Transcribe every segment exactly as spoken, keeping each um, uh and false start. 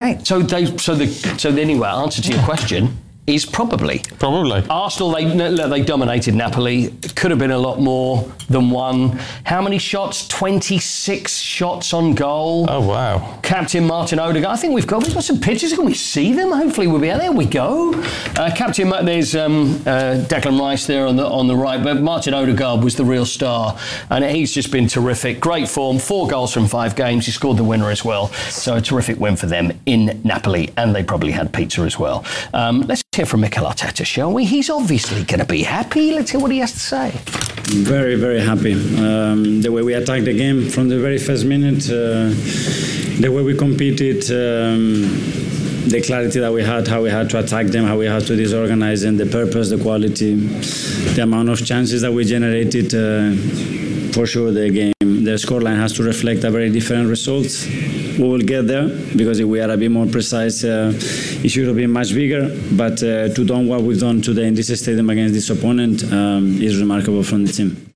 right. So they, so the, so anyway, answer to your question is probably. Probably. Arsenal, they they dominated Napoli. It could have been a lot more than one. How many shots? twenty-six shots on goal. Oh, wow. Captain Martin Odegaard. I think we've got we've got some pictures. Can we see them? Hopefully we'll be out. There we go. Uh, Captain, there's um, uh, Declan Rice there on the on the right, but Martin Odegaard was the real star, and he's just been terrific. Great form. Four goals from five games. He scored the winner as well. So a terrific win for them in Napoli, and they probably had pizza as well. Um, let's hear from Mikel Arteta, shall we? He's obviously going to be happy. Let's hear what he has to say. Very, very happy. Um, the way we attacked the game from the very first minute, uh, the way we competed, um, the clarity that we had, how we had to attack them, how we had to disorganize them, the purpose, the quality, the amount of chances that we generated. Uh, for sure, the game, the scoreline has to reflect a very different results. We will get there because if we are a bit more precise, uh, it should have been much bigger. But uh, to do what we've done today in this stadium against this opponent um, is remarkable from the team.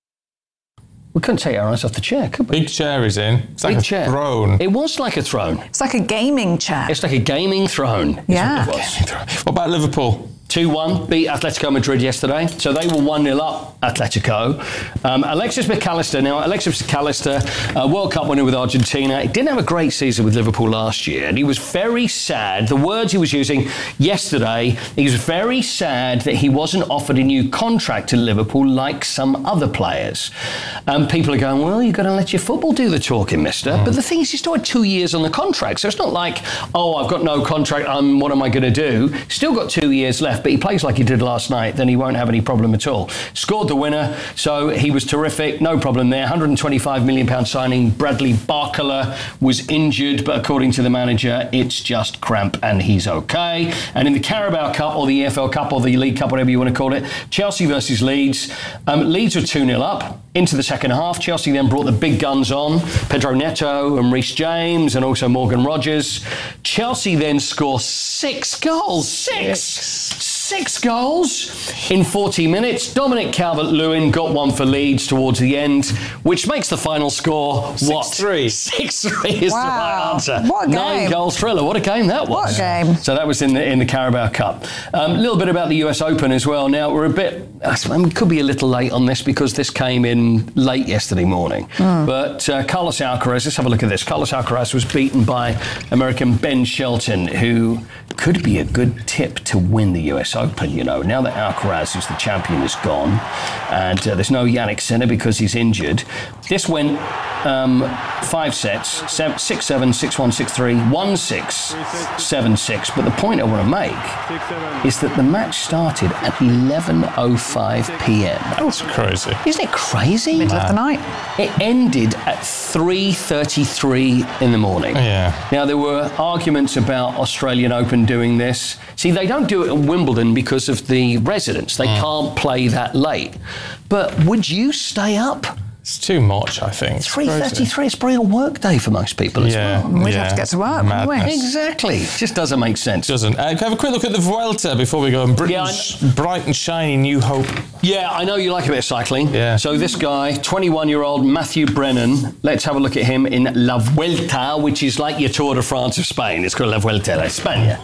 We couldn't take our eyes off the chair, could we? Big chair is in. It's like Big a chair. throne. It was like a throne. It's like a gaming chair. It's like a gaming throne. is Yeah. What, it was. What about Liverpool? two one, beat Atletico Madrid yesterday. So they were one nil up, Atletico. Um, Alexis McAllister. Now, Alexis McAllister, uh, World Cup winner with Argentina. He didn't have a great season with Liverpool last year. And he was very sad. The words he was using yesterday, he was very sad that he wasn't offered a new contract to Liverpool like some other players. Um, people are going, well, you've got to let your football do the talking, mister. Mm. But the thing is, he's still had two years on the contract. So it's not like, oh, I've got no contract. Um, what am I going to do? Still got two years left. But he plays like he did last night, then he won't have any problem at all. Scored the winner, so he was terrific, no problem there. one hundred twenty-five million pounds signing. Bradley Barcola was injured, but according to the manager, it's just cramp and he's okay. And in the Carabao Cup, or the E F L Cup, or the League Cup, whatever you want to call it, Chelsea versus Leeds. Um, Leeds were two nil up into the second half. Chelsea then brought the big guns on, Pedro Neto and Reece James, and also Morgan Rogers. Chelsea then score six goals. Six! Six. Six goals in forty minutes. Dominic Calvert-Lewin got one for Leeds towards the end, which makes the final score, what? six three. six three is Wow. the right answer. What a Nine game. goals thriller. What a game that was. What a game. So that was in the in the Carabao Cup. A um, little bit about the U S Open as well. Now, we're a bit, I mean, we could be a little late on this because this came in late yesterday morning. Mm. But uh, Carlos Alcaraz, let's have a look at this. Carlos Alcaraz was beaten by American Ben Shelton, who could be a good tip to win the U S Open, you know. Now that Alcaraz, who's the champion, is gone, and uh, there's no Yannick Sinner because he's injured. This went um, five sets, seven, six seven, six one, six three, one six, seven six. But the point I want to make is that the match started at eleven oh five p.m. That's crazy. Isn't it crazy? Middle of the night. It ended at three thirty-three in the morning. Yeah. Now, there were arguments about Australian Open doing this. See, they don't do it at Wimbledon because of the residents. They mm. can't play that late. But would you stay up? It's too much, I think. three thirty-three, it's probably a work day for most people as yeah, well. We'd yeah. have to get to work, wouldn't we? Exactly. It just doesn't make sense. Doesn't. Uh, can I have a quick look at the Vuelta before we go? And Britain's yeah, bright and shiny new hope. Yeah, I know you like a bit of cycling. Yeah. So this guy, twenty-one-year-old Matthew Brennan, let's have a look at him in La Vuelta, which is like your Tour de France of Spain. It's called La Vuelta a España.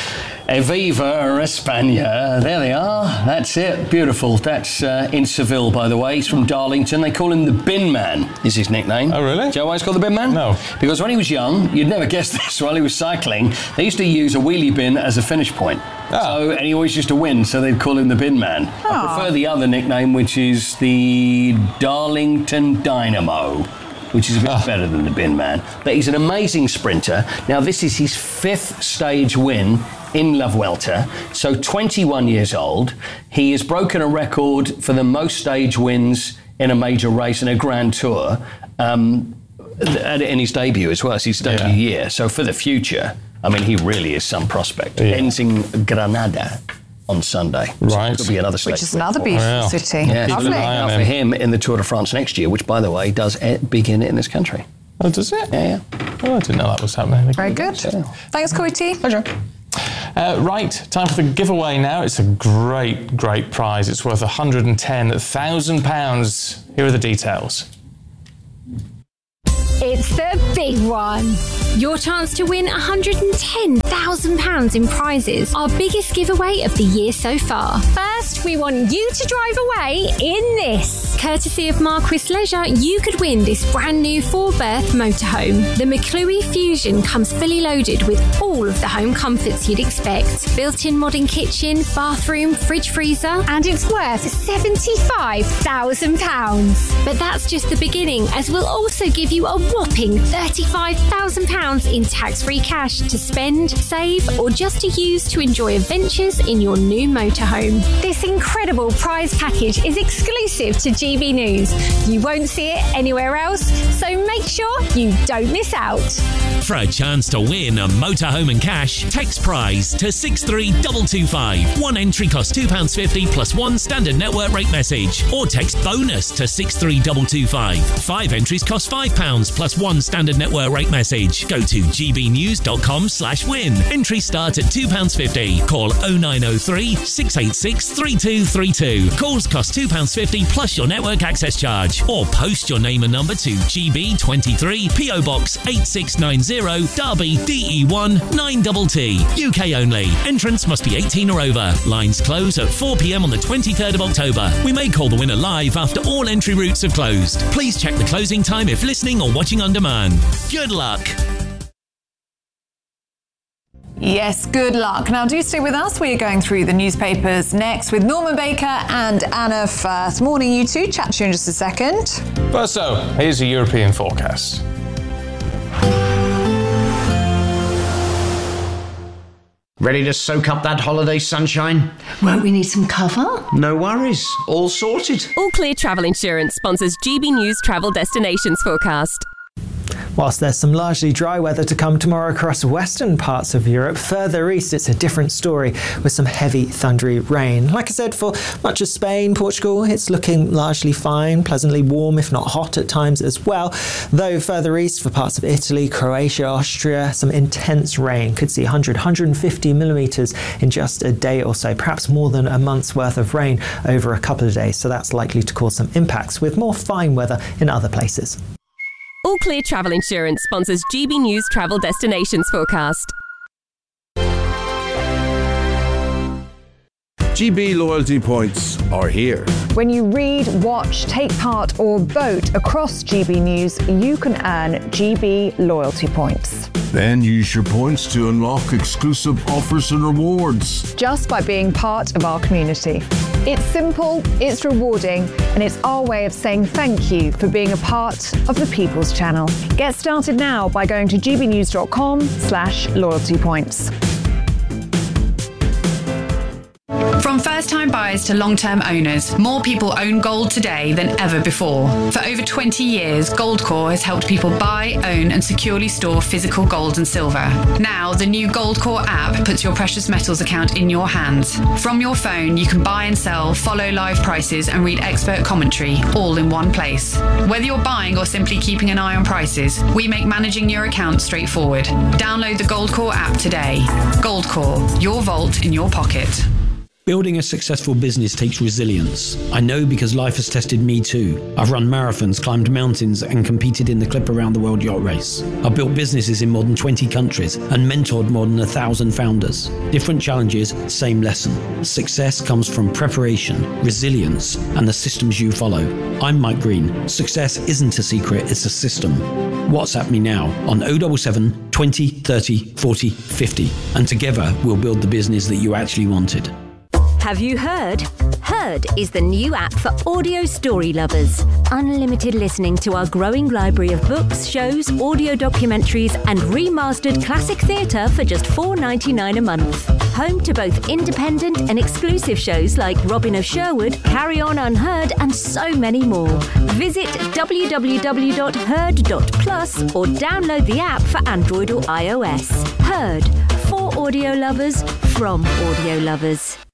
Viva España. There they are. That's it. Beautiful. That's uh, in Seville, by the way. He's from Darlington. They call him the Bin Man, is his nickname. Oh, really? Do you know why he's called the Bin Man? No. Because when he was young, you'd never guess this, while he was cycling, they used to use a wheelie bin as a finish point. Oh. So, and he always used to win, so they'd call him the Bin Man. Oh. I prefer the other nickname, which is the Darlington Dynamo, which is a bit oh. better than the Bin Man. But he's an amazing sprinter. Now, this is his fifth stage win in La Vuelta. So twenty-one years old. He has broken a record for the most stage wins in a major race in a Grand Tour um, in his debut as well. It's his debut yeah. year. So for the future, I mean, he really is some prospect. Yeah. Ends in Granada on Sunday. Right. So it'll be another stage. Which is another beautiful oh, yeah. city. Yeah, Lovely. Now for him in the Tour de France next year, which, by the way, does begin in this country. Oh, does it? Yeah, yeah. Oh, I didn't know that was happening. Very good. Yeah. Thanks, Corey T. Pleasure. Uh, right, time for the giveaway now. It's a great, great prize. It's worth one hundred ten thousand pounds. Here are the details. It's the big one. Your chance to win one hundred ten thousand pounds in prizes. Our biggest giveaway of the year so far. First, we want you to drive away in this. Courtesy of Marquis Leisure, you could win this brand new four-berth motorhome. The McClue Fusion comes fully loaded with all of the home comforts you'd expect. Built-in modern kitchen, bathroom, fridge freezer, and it's worth seventy-five thousand pounds. But that's just the beginning, as we'll also give you a whopping thirty-five thousand pounds in tax-free cash to spend, save, or just to use to enjoy adventures in your new motorhome. This incredible prize package is exclusive to G B News. You won't see it anywhere else, so make sure you don't miss out. For a chance to win a motorhome and cash, text prize to six three two two five. One entry costs two pounds fifty plus one standard network rate message. Or text bonus to six three two two five. Five entries cost five pounds plus one standard network rate message. Go to gbnews.com slash win. Entries start at two pounds fifty. Call oh nine oh three, six eight six, three two three two. Calls cost two pounds fifty plus your network access charge. Or post your name and number to G B twenty-three, P O Box eight six nine zero, Derby, D E one nine T T. U K only. Entrance must be eighteen or over. Lines close at four p.m. on the twenty-third of October. We may call the winner live after all entry routes have closed. Please check the closing time if listening or watching on demand. Good luck. Yes, good luck. Now, do stay with us. We are going through the newspapers next with Norman Baker and Anna Firth. Morning, you two. Chat to you in just a second. First, so, here's a European forecast. Ready to soak up that holiday sunshine? Won't we need some cover? No worries. All sorted. All Clear Travel Insurance sponsors G B News Travel Destinations Forecast. Whilst there's some largely dry weather to come tomorrow across western parts of Europe, further east it's a different story with some heavy thundery rain. Like I said, for much of Spain, Portugal, it's looking largely fine, pleasantly warm if not hot at times as well. Though further east for parts of Italy, Croatia, Austria, some intense rain. Could see one hundred, one hundred fifty millimetres in just a day or so, perhaps more than a month's worth of rain over a couple of days. So that's likely to cause some impacts with more fine weather in other places. All Clear Travel Insurance sponsors G B News Travel Destinations Forecast. G B loyalty points are here. When you read, watch, take part or vote across G B News, you can earn G B loyalty points. Then use your points to unlock exclusive offers and rewards. Just by being part of our community. It's simple, it's rewarding, and it's our way of saying thank you for being a part of the People's Channel. Get started now by going to gbnews.com slash loyalty points. From first-time buyers to long-term owners, more people own gold today than ever before. For over twenty years, Goldcore has helped people buy, own and securely store physical gold and silver. Now, the new Goldcore app puts your precious metals account in your hands. From your phone, you can buy and sell, follow live prices and read expert commentary, all in one place. Whether you're buying or simply keeping an eye on prices, we make managing your account straightforward. Download the Goldcore app today. Goldcore, your vault in your pocket. Building a successful business takes resilience. I know because life has tested me too. I've run marathons, climbed mountains, and competed in the Clip Around the World Yacht Race. I've built businesses in more than twenty countries and mentored more than a thousand founders. Different challenges, same lesson. Success comes from preparation, resilience, and the systems you follow. I'm Mike Green. Success isn't a secret, it's a system. WhatsApp me now on oh seven seven, twenty, thirty, forty, fifty, and together we'll build the business that you actually wanted. Have you heard? Heard is the new app for audio story lovers. Unlimited listening to our growing library of books, shows, audio documentaries and remastered classic theatre for just four dollars ninety-nine a month. Home to both independent and exclusive shows like Robin of Sherwood, Carry On Unheard and so many more. Visit w w w dot heard dot plus or download the app for Android or iOS. Heard, for audio lovers, from audio lovers.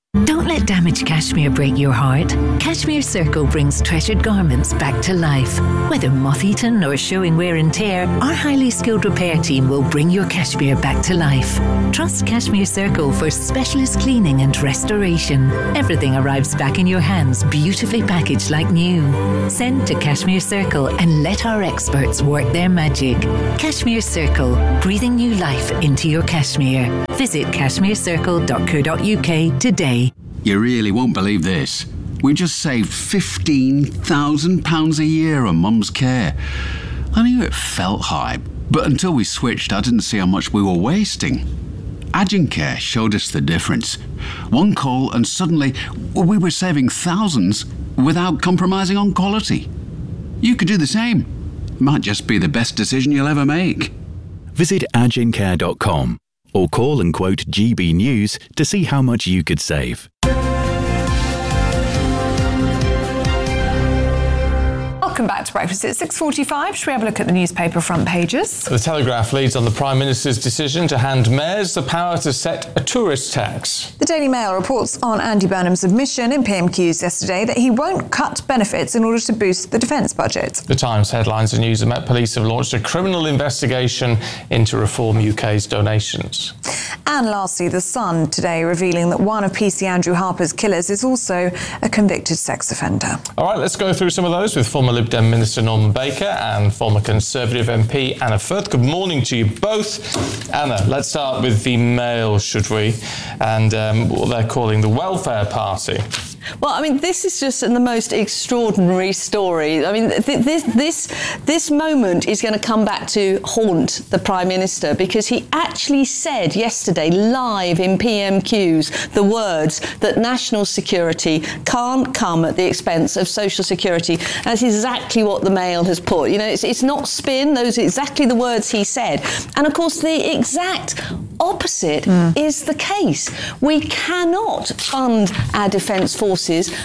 Don't let damaged cashmere break your heart. Cashmere Circle brings treasured garments back to life. Whether moth-eaten or showing wear and tear, our highly skilled repair team will bring your cashmere back to life. Trust Cashmere Circle for specialist cleaning and restoration. Everything arrives back in your hands, beautifully packaged like new. Send to Cashmere Circle and let our experts work their magic. Cashmere Circle, breathing new life into your cashmere. Visit cashmere circle dot co dot uk today. You really won't believe this. We just saved fifteen thousand pounds a year on Mum's care. I knew it felt high, but until we switched, I didn't see how much we were wasting. Agencare showed us the difference. One call and suddenly we were saving thousands without compromising on quality. You could do the same. Might just be the best decision you'll ever make. Visit agencare dot com or call and quote G B News to see how much you could save. Welcome back to Breakfast. It's six forty-five. Should we have a look at the newspaper front pages? The Telegraph leads on the Prime Minister's decision to hand mayors the power to set a tourist tax. The Daily Mail reports on Andy Burnham's admission in P M Qs yesterday that he won't cut benefits in order to boost the defence budget. The Times headlines the news that Met Police have launched a criminal investigation into Reform U K's donations. And lastly, The Sun today revealing that one of P C Andrew Harper's killers is also a convicted sex offender. All right, let's go through some of those with former Lib Dem Minister Norman Baker and former Conservative M P Anna Firth. Good morning to you both. Anna, let's start with the Mail, should we? And um, what they're calling the Welfare Party. Well, I mean, this is just the most extraordinary story. I mean, th- this this this moment is going to come back to haunt the Prime Minister, because he actually said yesterday live in P M Qs the words that national security can't come at the expense of social security. And that's exactly what the Mail has put. You know, it's, it's not spin. Those are exactly the words he said. And of course, the exact opposite mm. is the case. We cannot fund our defence forces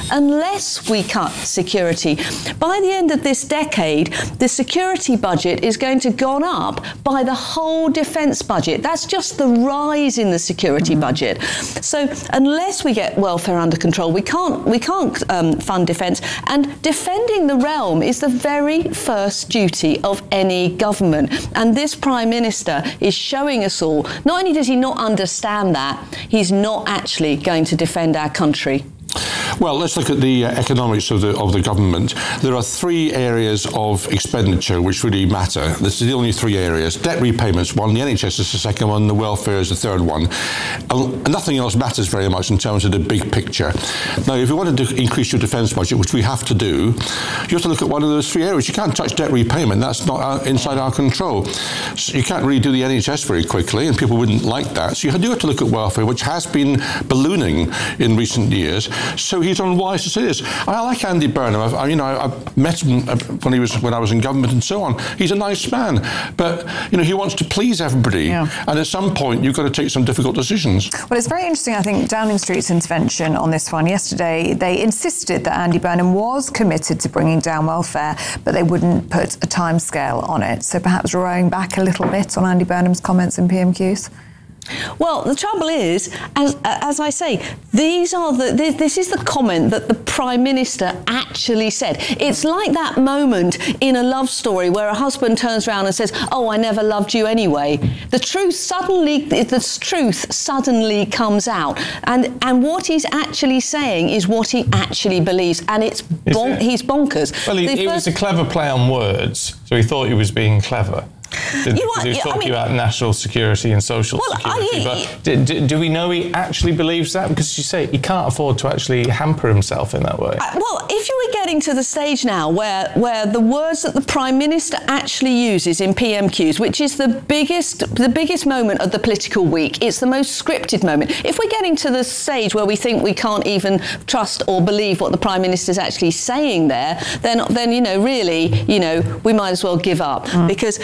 unless we cut security. By the end of this decade, the security budget is going to go up by the whole defence budget. That's just the rise in the security mm-hmm. budget. So unless we get welfare under control, we can't we can't um, fund defence. And defending the realm is the very first duty of any government. And this Prime Minister is showing us all, not only does he not understand that, he's not actually going to defend our country. Well, let's look at the uh, economics of the of the government. There are three areas of expenditure which really matter. This is the only three areas. Debt repayments one, the N H S is the second one, the welfare is the third one. And nothing else matters very much in terms of the big picture. Now, if you wanted to increase your defence budget, which we have to do, you have to look at one of those three areas. You can't touch debt repayment. That's not our, inside our control. So you can't really do the N H S very quickly, and people wouldn't like that. So you do have to look at welfare, which has been ballooning in recent years. So he's unwise to say this. I like Andy Burnham. I've, I, you know, I, I met him when he was when I was in government and so on. He's a nice man, but you know, he wants to please everybody. Yeah. And at some point, you've got to take some difficult decisions. Well, it's very interesting. I think Downing Street's intervention on this one yesterday. They insisted that Andy Burnham was committed to bringing down welfare, but they wouldn't put a timescale on it. So perhaps rowing back a little bit on Andy Burnham's comments in P M Qs. Well, the trouble is, as, as I say, these are the, this is the comment that the Prime Minister actually said. It's like that moment in a love story where a husband turns around and says, "Oh, I never loved you anyway." The truth suddenly, the truth suddenly comes out, and and what he's actually saying is what he actually believes, and it's bon- it? he's bonkers. Well, he, it was a clever play on words, so he thought he was being clever. Did, you are, he was talking I mean, about national security and social well, security, I, but do, do, do we know he actually believes that? Because as you say, he can't afford to actually hamper himself in that way. Uh, well, if you were getting to the stage now where where the words that the Prime Minister actually uses in P M Qs, which is the biggest the biggest moment of the political week, it's the most scripted moment. If we're getting to the stage where we think we can't even trust or believe what the Prime Minister is actually saying there, then then you know really you know we might as well give up mm. because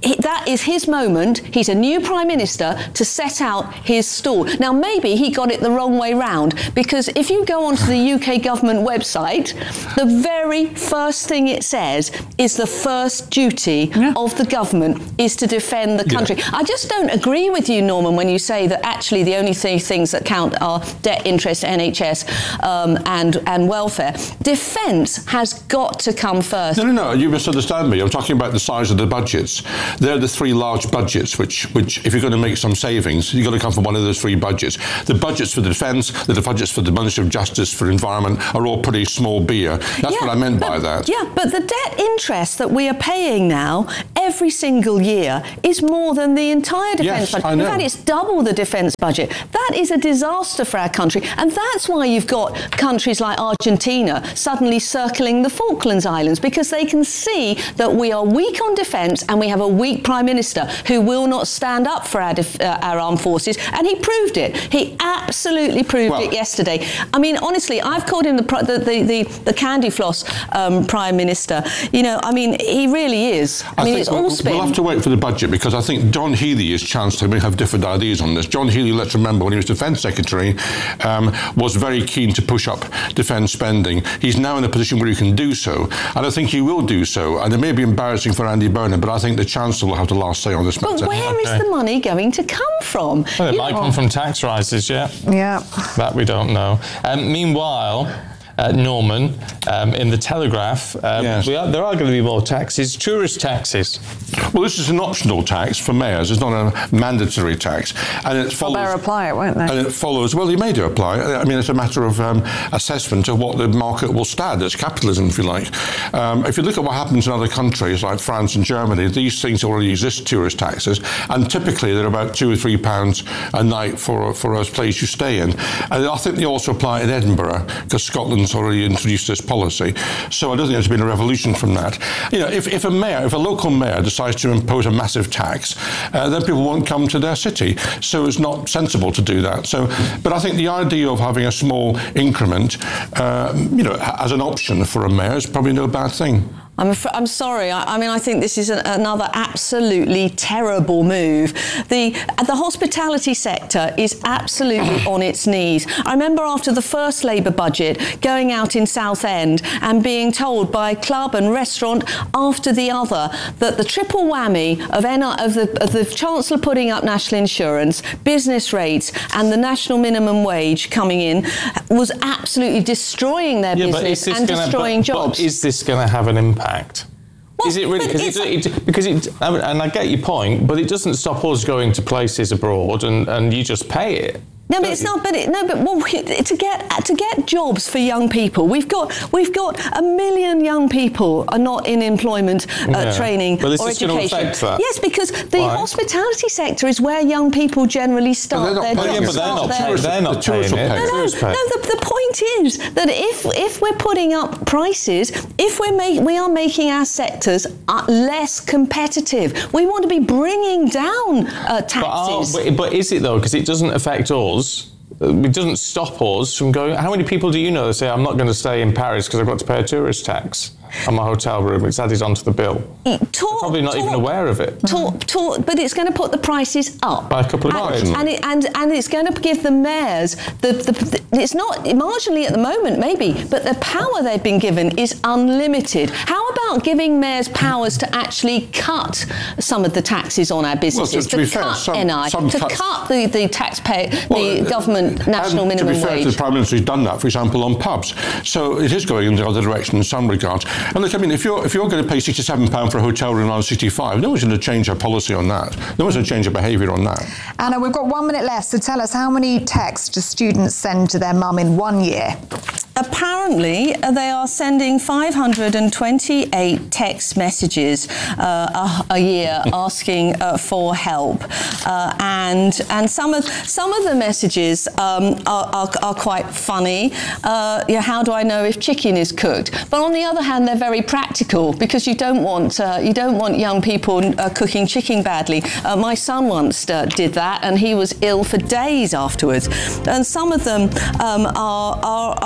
he, that is his moment. He's a new Prime Minister to set out his stall. Now, maybe he got it the wrong way round, because if you go onto the U K government website, the very first thing it says is the first duty yeah. of the government is to defend the country. Yeah. I just don't agree with you, Norman, when you say that actually the only th- things that count are debt, interest, N H S um, and, and welfare. Defence has got to come first. No, no, no, you misunderstand me. I'm talking about the size of the budgets. They're the three large budgets, which, which if you're going to make some savings, you've got to come from one of those three budgets. The budgets for the defence, the budgets for the Ministry of Justice, for Environment, are all pretty small beer. That's yeah, what I meant but, by that. Yeah, but the debt interest that we are paying now every single year is more than the entire defence yes, budget. I know. In fact, it's double the defence budget. That is a disaster for our country. And that's why you've got countries like Argentina suddenly circling the Falklands Islands, because they can see that we are weak on defence and we have a weak Prime Minister who will not stand up for our, def- uh, our armed forces. And he proved it. He absolutely proved well, it yesterday. I mean, honestly, I've called him the the the, the, the candy floss um, Prime Minister. You know, I mean, he really is. I, I mean, it's we'll, all spin. We'll have to wait for the budget, because I think John Healey is chanced to have different ideas on this. John Healey, let's remember, when he was Defence Secretary, um, was very keen to push up defence spending. He's now in a position where he can do so, and I think he will do so. And it may be embarrassing for Andy Burnham, but I think the Chancellor will have the last say on this matter. But where okay. is the money going to come from? Well, it you might know. come from tax rises, yeah. Yeah. That we don't know. Um, meanwhile, Uh, Norman, um, in the Telegraph, um, yes. we are, there are going to be more taxes, tourist taxes. Well, this is an optional tax for mayors. It's not a mandatory tax, and it follows. Well, they'll apply it, won't they? And it follows. Well, you may do apply. I mean, it's a matter of um, assessment of what the market will stand. It's capitalism, if you like. Um, if you look at what happens in other countries like France and Germany, these things already exist, tourist taxes, and typically they're about two or three pounds a night for for a place you stay in. And I think they also apply in Edinburgh, because Scotland's already introduced this policy. So I don't think there's been a revolution from that. You know, if, if a mayor, if a local mayor decides to impose a massive tax, uh, then people won't come to their city. So it's not sensible to do that. So, but I think the idea of having a small increment, uh, you know, as an option for a mayor is probably no bad thing. I'm, af- I'm sorry. I, I mean, I think this is a, another absolutely terrible move. The the hospitality sector is absolutely on its knees. I remember after the first Labour budget, going out in Southend and being told by club and restaurant after the other that the triple whammy of, N- of, the, of the Chancellor putting up national insurance, business rates, and the national minimum wage coming in was absolutely destroying their yeah, business and gonna, destroying but, jobs. But is this going to have an impact? Well, is it really? Because it, it, because it, and I get your point, but it doesn't stop us going to places abroad, and, and you just pay it. No, but it's not. But it, no, but well, to get to get jobs for young people, we've got we've got a million young people are not in employment, uh, yeah. training well, or education. Going to affect that? Yes, because the Why? hospitality sector is where young people generally start their jobs. Yeah, but they're not, their, pay, they're not paying it. No, no, no. The, the point is that if if we're putting up prices, if we're make, we are making our sectors uh, less competitive, we want to be bringing down uh, taxes. But, are, but, but is it though? Because it doesn't affect us. It doesn't stop us from going. How many people do you know that say, I'm not going to stay in Paris because I've got to pay a tourist tax on my hotel room? It's added onto the bill. Talk, probably not talk, even aware of it. Talk, talk, but it's going to put the prices up. By a couple of and, and, it, and, and it's going to give the mayors, the, the, the, it's not marginally at the moment, maybe, but the power they've been given is unlimited. How about giving mayors powers to actually cut some of the taxes on our businesses, well, to, to, to be cut fair, some, N I, some to cuts, cut the, the taxpayer, well, the government national minimum wage? To be fair, wage. the Prime Minister has done that, for example, on pubs. So it is going in the other direction in some regards. And look, I mean, if you're if you're going to pay sixty-seven pounds for a hotel room on sixty-five, no one's going to change their policy on that. No one's going to change their behaviour on that. Anna, we've got one minute left, so tell us, how many texts do students send to their mum in one year? Apparently, uh, they are sending five hundred twenty-eight text messages uh, a, a year asking uh, for help, uh, and and some of some of the messages um, are, are, are quite funny. Uh, you know, how do I know if chicken is cooked? But on the other hand, they're very practical, because you don't want uh, you don't want young people uh, cooking chicken badly. Uh, my son once uh, did that, and he was ill for days afterwards. And some of them um, are, are are sort of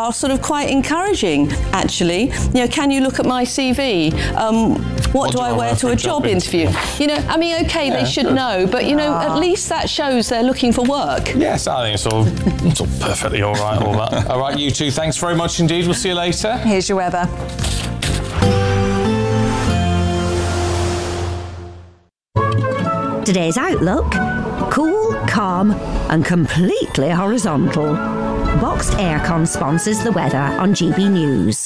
quite encouraging, actually. You know, can you look at my C V? Um, what, what do, do I, I wear to a job, job interview? interview? You know, I mean, okay, yeah, they should good. know, but you know, at least that shows they're looking for work. Yes, I think it's all, it's all perfectly all right, all that. All right, you two, thanks very much indeed. We'll see you later. Here's your weather. Today's outlook: cool, calm and completely horizontal. Boxed Aircon sponsors the weather on G B News.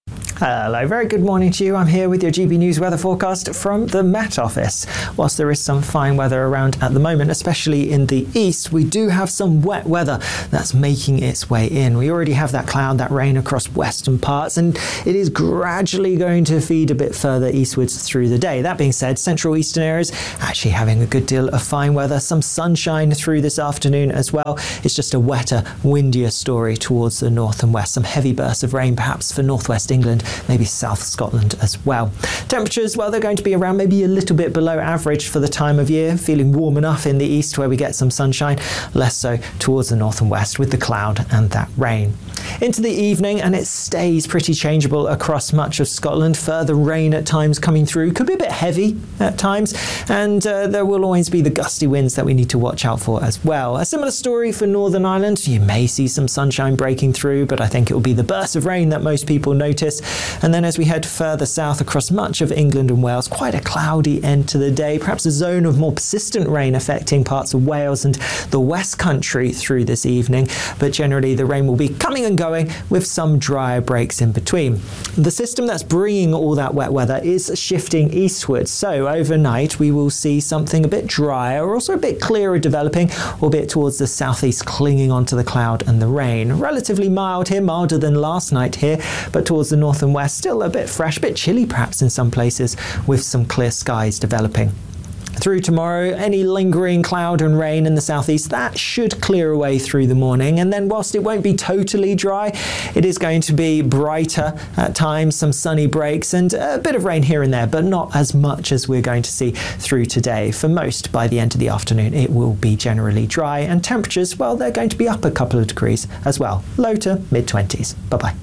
Hello, very good morning to you. I'm here with your G B News weather forecast from the Met Office. Whilst there is some fine weather around at the moment, especially in the east, we do have some wet weather that's making its way in. We already have that cloud, that rain across western parts, and it is gradually going to feed a bit further eastwards through the day. That being said, central eastern areas actually having a good deal of fine weather, some sunshine through this afternoon as well. It's just a wetter, windier story towards the north and west. Some heavy bursts of rain perhaps for northwest England, maybe South Scotland as well. Temperatures, well, they're going to be around maybe a little bit below average for the time of year, feeling warm enough in the east where we get some sunshine, less so towards the north and west with the cloud and that rain. Into the evening, and it stays pretty changeable across much of Scotland. Further rain at times coming through, could be a bit heavy at times, and uh, there will always be the gusty winds that we need to watch out for as well. A similar story for Northern Ireland. You may see some sunshine breaking through, but I think it will be the burst of rain that most people notice. And then as we head further south across much of England and Wales, quite a cloudy end to the day, perhaps a zone of more persistent rain affecting parts of Wales and the West Country through this evening, but generally the rain will be coming and going with some drier breaks in between. The system that's bringing all that wet weather is shifting eastwards, so overnight we will see something a bit drier, also a bit clearer developing, albeit towards the southeast, clinging onto the cloud and the rain. Relatively mild here, milder than last night here, but towards the north and west still a bit fresh, a bit chilly perhaps in some places, with some clear skies developing. Through tomorrow, any lingering cloud and rain in the southeast, that should clear away through the morning. And then whilst it won't be totally dry, it is going to be brighter at times, some sunny breaks and a bit of rain here and there, but not as much as we're going to see through today. For most, by the end of the afternoon, it will be generally dry, and temperatures, well, they're going to be up a couple of degrees as well, low to mid twenties. Bye-bye.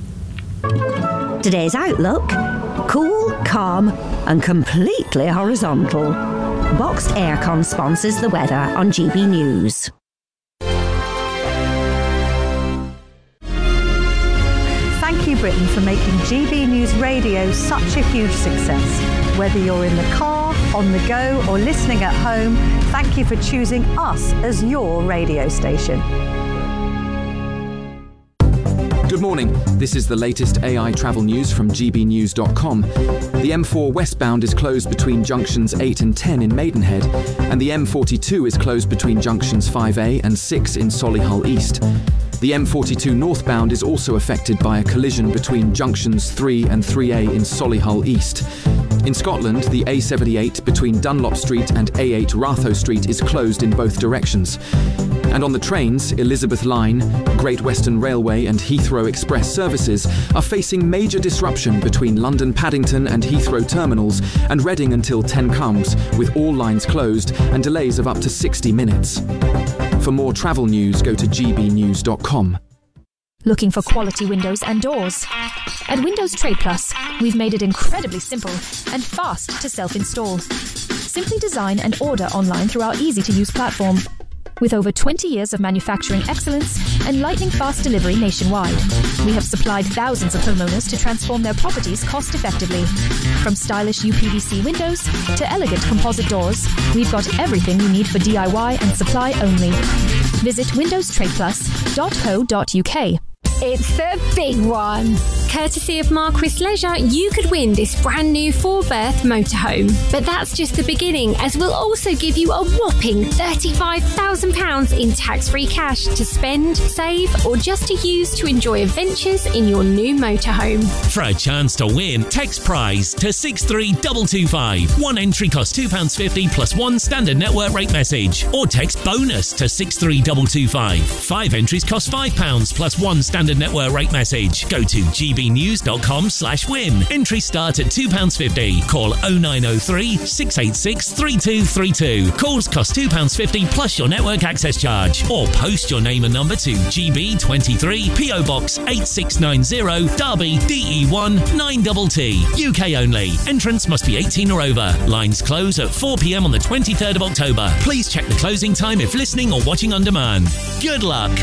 Today's outlook: cool, calm and completely horizontal. Boxed Aircon sponsors the weather on G B News. Thank you, Britain, for making G B News Radio such a huge success. Whether you're in the car, on the go or listening at home, thank you for choosing us as your radio station. Good morning. This is the latest A I travel news from G B news dot com. The M four westbound is closed between junctions eight and ten in Maidenhead, and the M forty-two is closed between junctions five A and six in Solihull East. The M forty-two northbound is also affected by a collision between junctions three and three A in Solihull East. In Scotland, the A seventy-eight between Dunlop Street and A eight Ratho Street is closed in both directions. And on the trains, Elizabeth Line, Great Western Railway and Heathrow Express services are facing major disruption between London Paddington and Heathrow terminals and Reading until ten comes, with all lines closed and delays of up to sixty minutes. For more travel news, go to G B news dot com. Looking for quality windows and doors? At Windows Trade Plus, we've made it incredibly simple and fast to self-install. Simply design and order online through our easy-to-use platform. With over twenty years of manufacturing excellence and lightning-fast delivery nationwide, we have supplied thousands of homeowners to transform their properties cost-effectively. From stylish U P V C windows to elegant composite doors, we've got everything you need for D I Y and supply only. Visit windows trade plus dot co dot U K. It's the big one. Courtesy of Marquis Leisure, you could win this brand new four-berth motorhome. But that's just the beginning, as we'll also give you a whopping thirty-five thousand pounds in tax-free cash to spend, save, or just to use to enjoy adventures in your new motorhome. For a chance to win, text prize to six three two two five. One entry costs two pounds fifty plus one standard network rate message. Or text bonus to six three two two five. Five entries cost five pounds plus one standard network rate message. Go to G B gbnews.com slash win. Entry start at two pounds fifty. Call oh nine oh three, six eight six, three two three two. Calls cost two pounds fifty plus your network access charge. Or post your name and number to G B twenty-three, P O Box eight six nine zero, Derby, D E one nine T T. U K only. Entrance must be eighteen or over. Lines close at four p.m. on the twenty-third of October. Please check the closing time if listening or watching on demand. Good luck.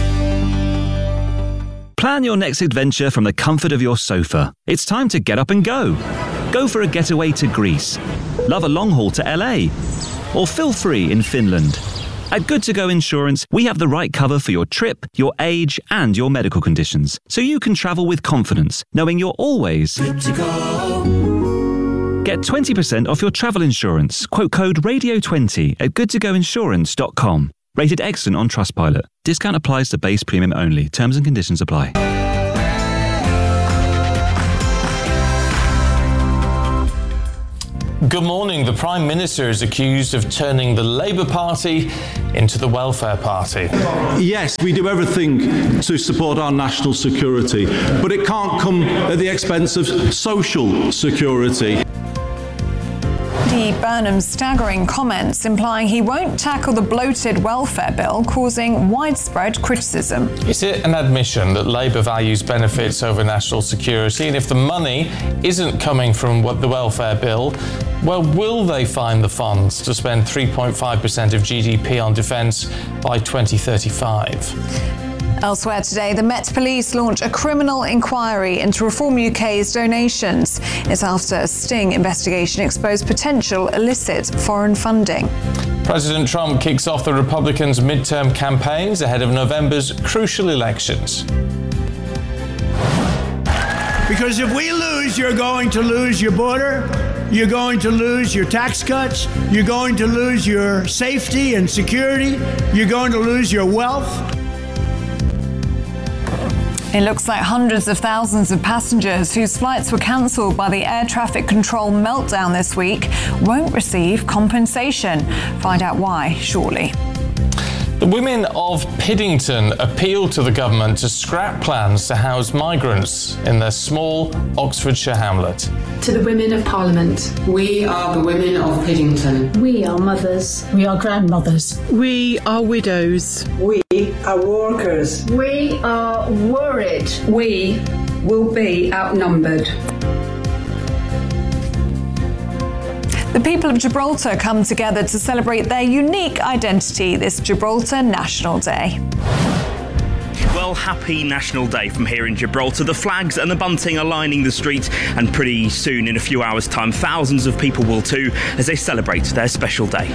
Plan your next adventure from the comfort of your sofa. It's time to get up and go. Go for a getaway to Greece. Love a long haul to L A. Or feel free in Finland. At Good To Go Insurance, we have the right cover for your trip, your age, and your medical conditions, so you can travel with confidence, knowing you're always good to go. Get twenty percent off your travel insurance. Quote code radio twenty at good to go insurance dot com. Rated excellent on Trustpilot. Discount applies to base premium only. Terms and conditions apply. Good morning. The Prime Minister is accused of turning the Labour Party into the Welfare Party. Yes, we do everything to support our national security, but it can't come at the expense of social security. Burnham's staggering comments implying he won't tackle the bloated welfare bill, causing widespread criticism. Is it an admission that Labour values benefits over national security? And if the money isn't coming from what the welfare bill, well, will they find the funds to spend three point five percent of G D P on defence by twenty thirty-five? Elsewhere today, the Met Police launch a criminal inquiry into Reform U K's donations. It's after a sting investigation exposed potential illicit foreign funding. President Trump kicks off the Republicans' midterm campaigns ahead of November's crucial elections. Because if we lose, you're going to lose your border, you're going to lose your tax cuts, you're going to lose your safety and security, you're going to lose your wealth. It looks like hundreds of thousands of passengers whose flights were cancelled by the air traffic control meltdown this week won't receive compensation. Find out why shortly. The women of Piddington appealed to the government to scrap plans to house migrants in their small Oxfordshire hamlet. To the women of Parliament. We are the women of Piddington. We are mothers. We are grandmothers. We are widows. We are workers. We are worried. We will be outnumbered. The people of Gibraltar come together to celebrate their unique identity this Gibraltar National Day. Well, happy National Day from here in Gibraltar. The flags and the bunting are lining the street, and pretty soon, in a few hours' time, thousands of people will too as they celebrate their special day.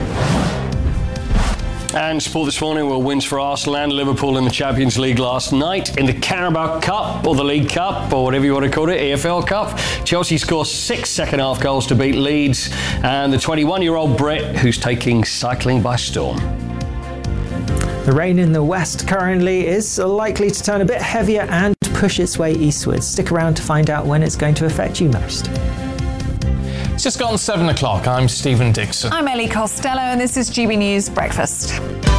And sport this morning, well, wins for Arsenal and Liverpool in the Champions League last night. In the Carabao Cup, or the League Cup, or whatever you want to call it, E F L Cup, Chelsea score six second-half goals to beat Leeds, and the twenty-one-year-old Brit who's taking cycling by storm. The rain in the west currently is likely to turn a bit heavier and push its way eastwards. Stick around to find out when it's going to affect you most. It's just gone seven o'clock. I'm Stephen Dixon. I'm Ellie Costello, and this is G B News Breakfast.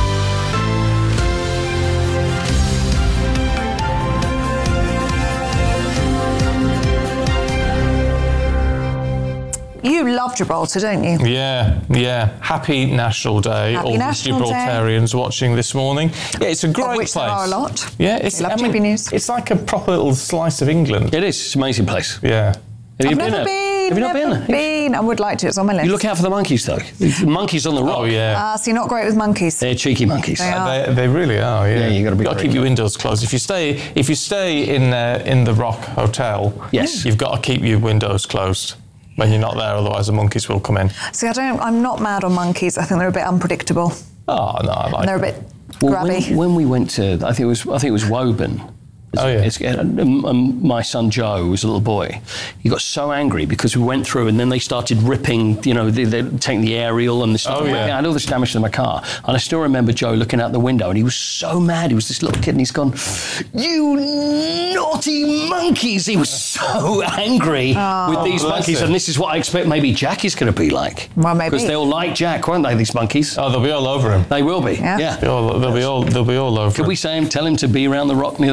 You love Gibraltar, don't you? Yeah, yeah. Happy National Day. Happy All National the Gibraltarians Day. Watching this morning. Yeah, it's a great of which place. There are a lot. Yeah, it's, love I G B mean, News. It's like a proper little slice of England. It is. It's an amazing place. Yeah. Have you I've been never there? been. Have you not never been? been. I would like to. It's on my list. You look out for the monkeys, though. The monkeys on the rock. Oh, yeah. Ah, so you're not great with monkeys. They're cheeky monkeys. They are. They, they really are. Yeah, Yeah, you got to be. Got to keep your windows closed. If you stay, if you stay in uh, in the Rock Hotel, yes, you've got to keep your windows closed when you're not there. Otherwise, the monkeys will come in. See, I don't. I'm not mad on monkeys. I think they're a bit unpredictable. Oh no, I like. And they're them. a bit Well, grabby. when, when we went to, I think it was, I think it was Woburn. Oh yeah. It's, um, um, my son Joe was a little boy. He got so angry because we went through, and then they started ripping. You know, they, they taking the aerial and the stuff. Oh, yeah. I had all this damage to my car, and I still remember Joe looking out the window, and he was so mad. He was this little kid, and he's gone, "You naughty monkeys!" He was so angry Oh, with these bless monkeys, him. and this is what I expect maybe Jack is going to be like. Well, maybe. Because they'll like Jack, won't they? These monkeys. Oh, they'll be all over him. They will be. Yeah. Yeah. They'll, they'll be all. They'll be all over. Could him. we say him? Tell him to be around the rock near the monkeys.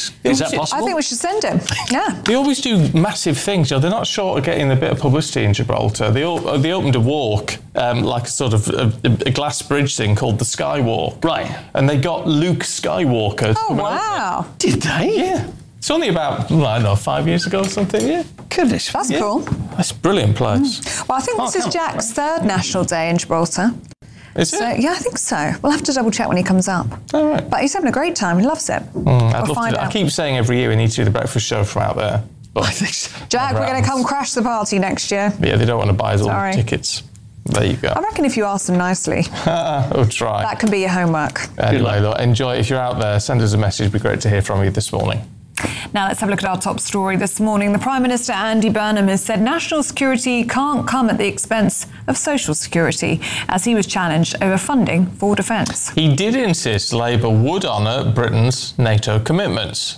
Is that possible? I think we should send him. Yeah. They always do massive things. You know, they're not short of getting a bit of publicity in Gibraltar. They all, they opened a walk, um, like a sort of a, a glass bridge thing called the Skywalk. Right. And they got Luke Skywalker. Oh, wow. Did they? Yeah. It's only about, well, I don't know, five years ago or something, yeah. Goodness. That's yeah. cool. That's a brilliant place. Mm. Well, I think this Oh, is come- Jack's third National Day in Gibraltar. Is So, it? yeah, I think so. We'll have to double check when he comes up. All right. But he's having a great time. He loves it. Mm, I'd we'll love find to. out. I keep saying every year we need to do the breakfast show from out there. But I think so. Jack, we're going to come crash the party next year. Yeah, they don't want to buy us all Sorry. the tickets. There you go. I reckon if you ask them nicely, I'll try. that can be your homework. Anyway, look, enjoy. If you're out there, send us a message. It'd be great to hear from you this morning. Now let's have a look at our top story this morning. The Prime Minister, Andy Burnham, has said national security can't come at the expense of social security, as he was challenged over funding for defence. He did insist Labour would honour Britain's NATO commitments.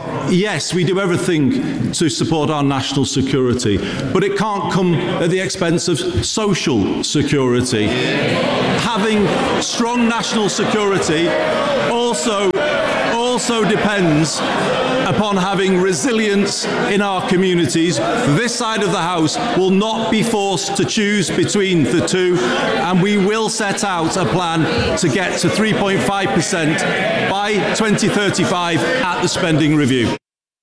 Yes, we do everything to support our national security, but it can't come at the expense of social security. Having strong national security also also depends upon having resilience in our communities. This side of the House will not be forced to choose between the two, and we will set out a plan to get to three point five percent by twenty thirty-five at the spending review.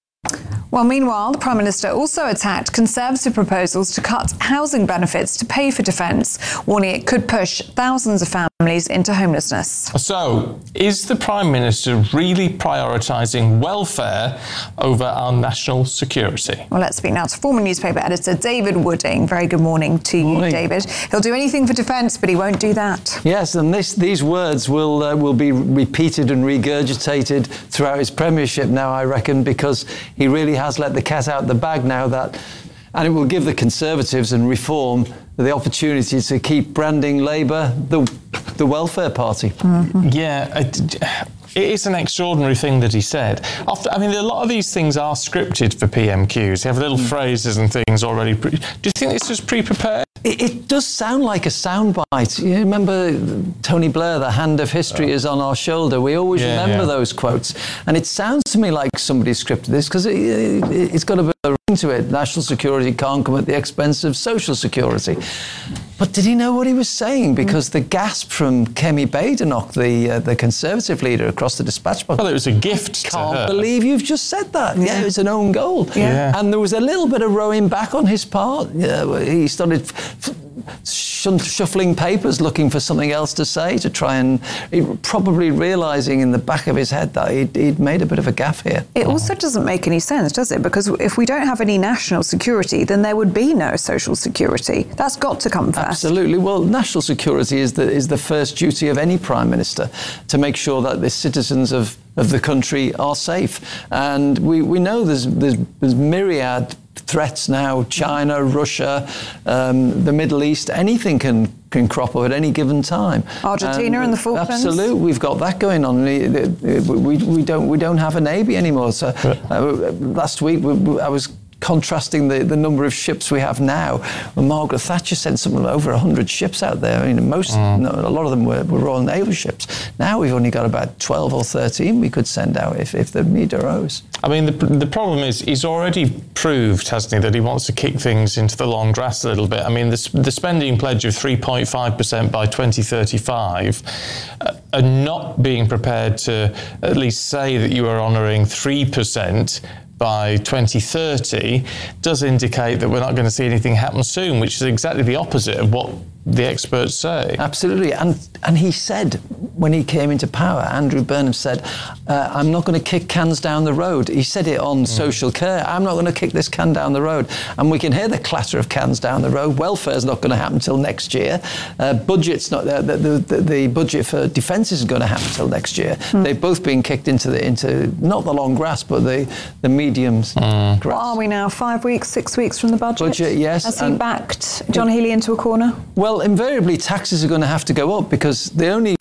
Well, meanwhile, the Prime Minister also attacked Conservative proposals to cut housing benefits to pay for defence, warning it could push thousands of families into homelessness. So, is the Prime Minister really prioritising welfare over our national security? Well, let's speak now to former newspaper editor David Wooding. Very good morning to you, Morning. David. He'll do anything for defence, but he won't do that. Yes, and this, these words will uh, will be repeated and regurgitated throughout his premiership now, I reckon, because he really has let the cat out the bag now, that, and it will give the Conservatives and Reform the opportunity to keep branding Labour the the welfare party. Mm-hmm. Yeah, it, it is an extraordinary thing that he said. After, I mean, a lot of these things are scripted for P M Qs. They have little mm. phrases and things already. Pre- Do you think this was pre-prepared? It, it does sound like a soundbite. You remember Tony Blair, the hand of history oh. is on our shoulder. We always yeah, remember yeah. those quotes. And it sounds to me like somebody scripted this, because it, it, it's got a bit of a ring to it. National security can't come at the expense of social security. But did he know what he was saying? Because mm. the gasp from Kemi Badenoch, the uh, the Conservative leader, across the dispatch box. Well, it was a gift to Can't her. believe you've just said that. Yeah, yeah, it was an own goal. Yeah. Yeah. And there was a little bit of rowing back on his part. Yeah, he started f- f- shuffling papers, looking for something else to say, to try and he, probably realising in the back of his head that he'd, he'd made a bit of a gaffe here. It also doesn't make any sense, does it? Because if we don't have any national security, then there would be no social security. That's got to come first. Absolutely. Well, national security is the is the first duty of any Prime Minister, to make sure that the citizens of, of the country are safe. And we, we know there's, there's there's myriad threats now. China, Russia, um, the Middle East, anything can can crop up at any given time. Argentina and, and the Falklands. Absolutely, we've got that going on. We, we, we don't we don't have a navy anymore. So uh, last week we, we, I was contrasting the, the number of ships we have now. Well, Margaret Thatcher sent something over one hundred ships out there. I mean, most, mm. no, a lot of them were, were Royal Naval ships. Now we've only got about twelve or thirteen we could send out if, if the need arose. I mean, the, the problem is he's already proved, hasn't he, that he wants to kick things into the long grass a little bit. I mean, the, the spending pledge of three point five percent by twenty thirty-five, uh, and not being prepared to at least say that you are honouring three percent by twenty thirty does indicate that we're not going to see anything happen soon, which is exactly the opposite of what the experts say. Absolutely. And and he said, when he came into power, Andrew Burnham said, uh, I'm not going to kick cans down the road. He said it on mm. social care. I'm not going to kick this can down the road. And we can hear the clatter of cans down the road. Welfare's not going to happen till next year. Uh, budget's not uh, the, the, the budget for defence isn't going to happen till next year. Mm. They've both been kicked into the into not the long grass, but the the medium mm. grass. What are we now? Five weeks, six weeks from the budget? Budget, yes. Has he backed John Healey into a corner? Well, invariably taxes are going to have to go up, because the only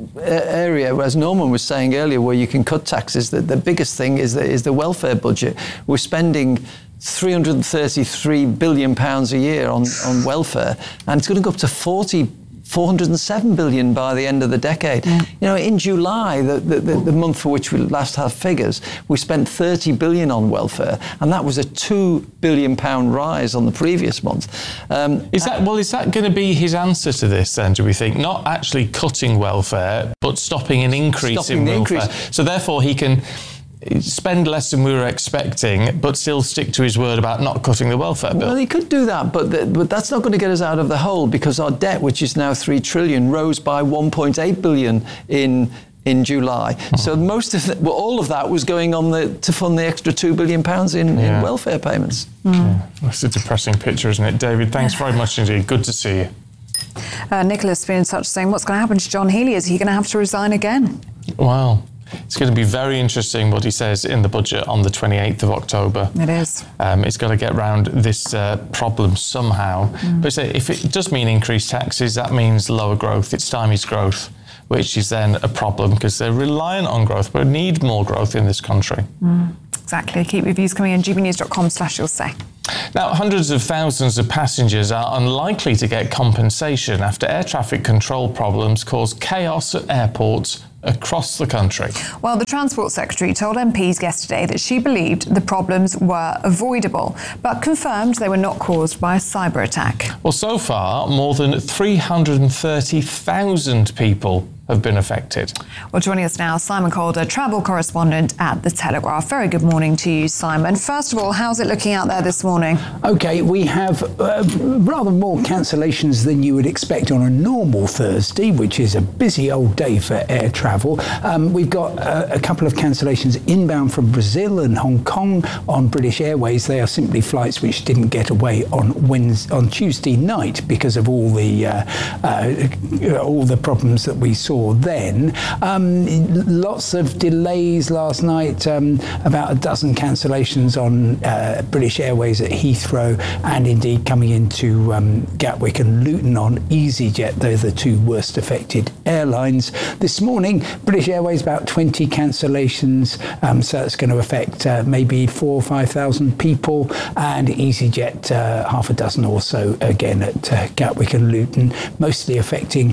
area, as Norman was saying earlier, where you can cut taxes, the, the biggest thing is the, is the welfare budget. We're spending three hundred thirty-three billion pounds a year on, on welfare, and it's going to go up to forty four hundred seven billion by the end of the decade. Yeah. You know, in July, the, the, the, the month for which we last have figures, we spent thirty billion on welfare, and that was a two billion pound rise on the previous month. Um, is that well? Is that going to be his answer to this? Then, do we think not actually cutting welfare, but stopping an increase Stopping in the welfare? increase. So therefore, he can spend less than we were expecting, but still stick to his word about not cutting the welfare bill. Well, he could do that, but, the, but that's not going to get us out of the hole, because our debt, which is now three trillion, rose by one point eight billion in in July. Mm-hmm. So most of the, well, all of that was going on the, to fund the extra two billion pounds in, Yeah. in welfare payments. Mm. Yeah. That's a depressing picture, isn't it, David? Thanks very much indeed. Good to see you. Uh, Nicholas been in touch saying, what's going to happen to John Healey? Is he going to have to resign again? Wow. It's going to be very interesting what he says in the budget on the twenty-eighth of October. It is. Um, it's got to get round this uh, problem somehow. Mm. But if it does mean increased taxes, that means lower growth. It stymies growth, which is then a problem because they're reliant on growth, but need more growth in this country. Mm. Exactly. Keep your views coming in. g b news dot com slash you'll say. Now, hundreds of thousands of passengers are unlikely to get compensation after air traffic control problems caused chaos at airports across the country. Well, the Transport Secretary told M Ps yesterday that she believed the problems were avoidable, but confirmed they were not caused by a cyber attack. Well, so far, more than three hundred thirty thousand people have been affected. Well, joining us now, Simon Calder, travel correspondent at The Telegraph. Very good morning to you, Simon. First of all, how's it looking out there this morning? OK, we have uh, rather more cancellations than you would expect on a normal Thursday, which is a busy old day for air travel. Um, we've got uh, a couple of cancellations inbound from Brazil and Hong Kong on British Airways. They are simply flights which didn't get away on Wednesday, on Tuesday night because of all the uh, uh, all the problems that we saw then. Um, lots of delays last night, um, about a dozen cancellations on uh, British Airways at Heathrow, and indeed coming into um, Gatwick and Luton on EasyJet. They're the two worst affected airlines. This morning, British Airways about twenty cancellations, um, so it's going to affect uh, maybe four or five thousand people, and EasyJet uh, half a dozen or so again at uh, Gatwick and Luton, mostly affecting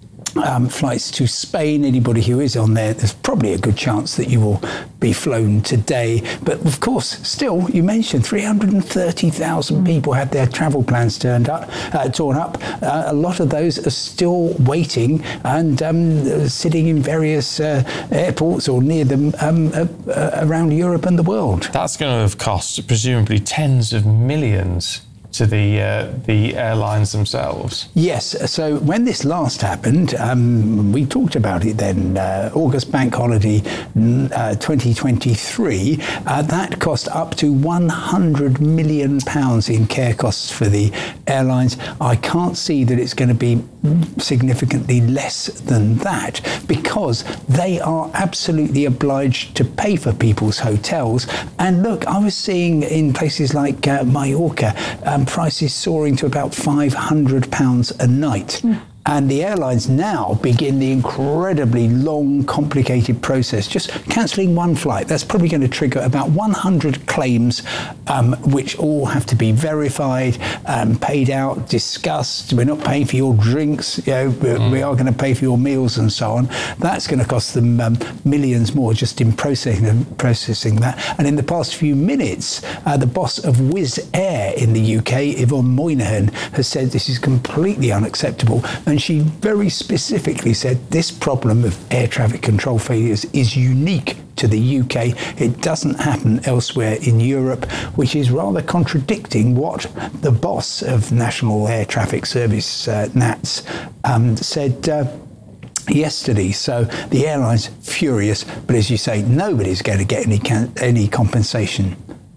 Um, flights to Spain. Anybody who is on there, there's probably a good chance that you will be flown today. But of course, still, you mentioned three hundred thirty thousand people had their travel plans turned up, uh, torn up. Uh, a lot of those are still waiting and um, sitting in various uh, airports or near them um, uh, uh, around Europe and the world. That's going to have cost presumably tens of millions to the uh, the airlines themselves. Yes, so when this last happened, um, we talked about it then, uh, August bank holiday uh, twenty twenty-three, uh, that cost up to one hundred million pounds in care costs for the airlines. I can't see that it's going to be significantly less than that, because they are absolutely obliged to pay for people's hotels. And look, I was seeing in places like uh, Mallorca, um, prices soaring to about five hundred pounds a night. Mm. And the airlines now begin the incredibly long, complicated process. Just cancelling one flight, that's probably going to trigger about one hundred claims, um, which all have to be verified, um, paid out, discussed. We're not paying for your drinks, you know, mm. we are going to pay for your meals and so on. That's going to cost them um, millions more just in processing, processing that. And in the past few minutes, uh, the boss of Wizz Air in the U K, Yvonne Moynihan, has said this is completely unacceptable. And she very specifically said this problem of air traffic control failures is unique to the U K. It doesn't happen elsewhere in Europe, which is rather contradicting what the boss of National Air Traffic Service, uh, NATS, um, said uh, yesterday. So the airline's furious, but as you say, nobody's going to get any can- any compensation.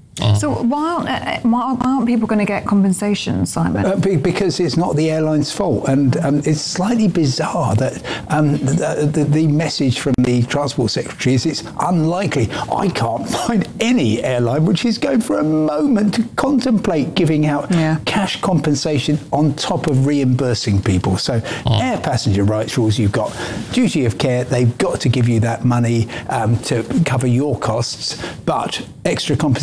So why aren't, uh, why aren't people going to get compensation, Simon? Uh, because it's not the airline's fault. And um, it's slightly bizarre that um, the, the, the message from the Transport Secretary is it's unlikely. I can't find any airline which is going for a moment to contemplate giving out yeah. cash compensation on top of reimbursing people. So oh. air passenger rights rules, you've got duty of care. They've got to give you that money um, to cover your costs, but extra compensation on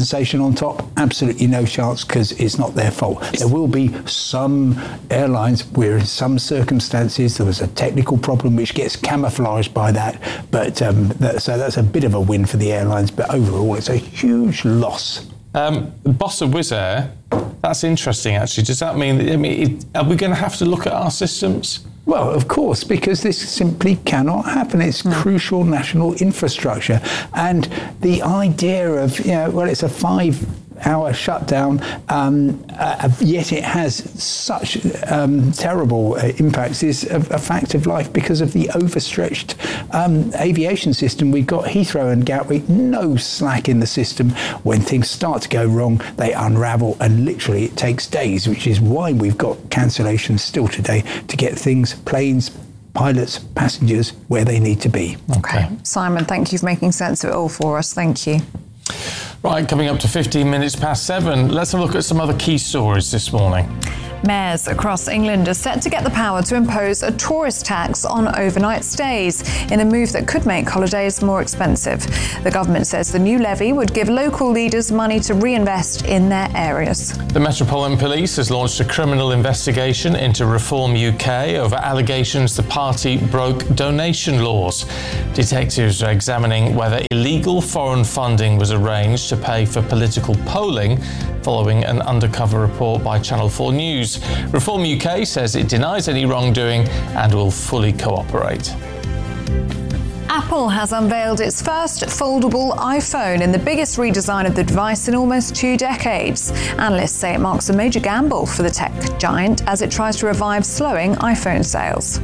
on top, absolutely no chance, because it's not their fault. There will be some airlines where in some circumstances there was a technical problem which gets camouflaged by that, but um, that, so that's a bit of a win for the airlines, but overall it's a huge loss. Um, the boss of Wizz Air, that's interesting actually. Does that mean, I mean, it, are we going to have to look at our systems? Well, of course, because this simply cannot happen. It's mm. crucial national infrastructure. And the idea of, you know, well, it's a five hour shutdown, um, uh, yet it has such um, terrible uh, impacts is a, a fact of life because of the overstretched um, aviation system. We've got Heathrow and Gatwick, no slack in the system. When things start to go wrong, they unravel, and literally it takes days, which is why we've got cancellations still today to get things, planes, pilots, passengers, where they need to be. Okay. Simon, thank you for making sense of it all for us. Thank you. Right, coming up to fifteen minutes past seven, let's have a look at some other key stories this morning. Mayors across England are set to get the power to impose a tourist tax on overnight stays in a move that could make holidays more expensive. The government says the new levy would give local leaders money to reinvest in their areas. The Metropolitan Police has launched a criminal investigation into Reform U K over allegations the party broke donation laws. Detectives are examining whether illegal foreign funding was arranged to pay for political polling following an undercover report by Channel four News. Reform U K says it denies any wrongdoing and will fully cooperate. Apple has unveiled its first foldable iPhone in the biggest redesign of the device in almost two decades. Analysts say it marks a major gamble for the tech giant as it tries to revive slowing iPhone sales.